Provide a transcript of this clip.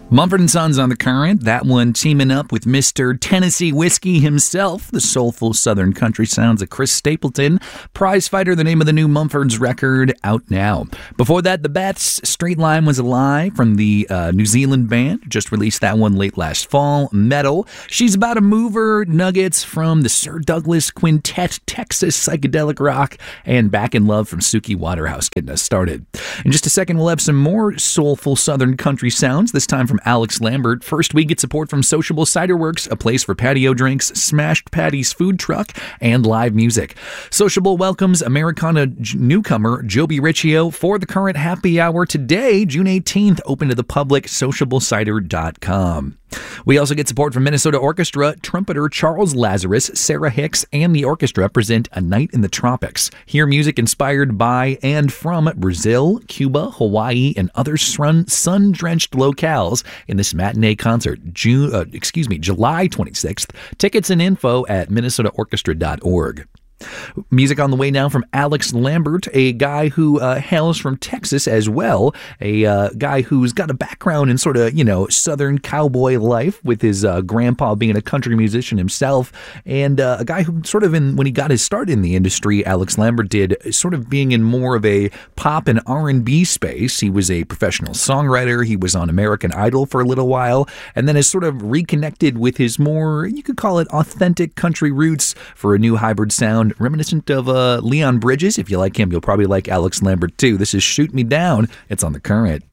Mumford & Sons on the Current, that one teaming up with Mr. Tennessee Whiskey himself, the soulful Southern country sounds of Chris Stapleton. Prize Fighter, the name of the new Mumford's record, out now. Before that, The Bats, Straight Line Was a Lie from the New Zealand band, just released that one late last fall. Metal, She's About a Mover, Nuggets from the Sir Douglas Quintet, Texas psychedelic rock, and Back in Love from Suki Waterhouse getting us started. In just a second, we'll have some more soulful Southern country sounds, this time from Alex Lambert. First, we get support from Sociable Cider Works, a place for patio drinks, Smashed Patty's food truck, and live music. Sociable welcomes Americana newcomer Joby Riccio for the Current Happy Hour today, June 18th, open to the public, sociablecider.com. We also get support from Minnesota Orchestra. Trumpeter Charles Lazarus, Sarah Hicks, and the orchestra present A Night in the Tropics. Hear music inspired by and from Brazil, Cuba, Hawaii, and other sun-drenched locales in this matinee concert, July 26th. Tickets and info at minnesotaorchestra.org. Music on the way now from Alex Lambert, a guy who hails from Texas as well, a guy who's got a background in sort of, Southern cowboy life with his grandpa being a country musician himself, and a guy who sort of, when he got his start in the industry, Alex Lambert did, sort of being in more of a pop and R&B space. He was a professional songwriter, he was on American Idol for a little while, and then has sort of reconnected with his more, you could call it authentic country roots for a new hybrid sound, reminiscent of Leon Bridges. If you like him, you'll probably like Alex Lambert too. This is Shoot Me Down. It's on the Current.